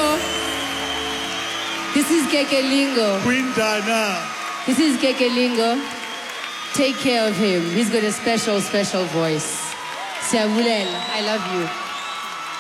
This is Kekelingo. Quintana. This is Kekelingo. Take care of him. He's got a special, special voice. Siabulela, I love you.